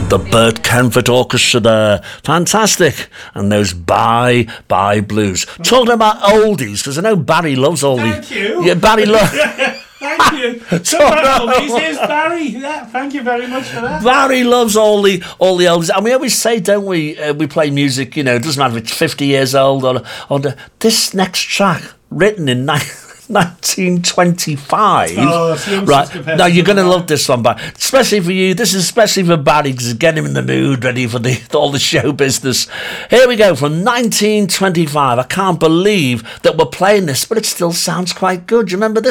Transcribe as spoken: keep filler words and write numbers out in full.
The Burt Kenford Orchestra there. Fantastic. And those Bye Bye Blues. Talking about oldies, because I know Barry loves oldie. Thank you. Yeah, Barry loves... Thank you. So oldies, here's Barry. Yeah, thank you very much for that. Barry loves all the all the oldies. And we always say, don't we, uh, we play music, you know, it doesn't matter if it's fifty years old or... or the, this next track, written in... nineteen twenty-five. Oh, right. Now you're going to love this one, Barry. Especially for you. This is especially for Barry because it's getting him in the mood, ready for the all the show business. Here we go from nineteen twenty-five. I can't believe that we're playing this, but it still sounds quite good. Do you remember this?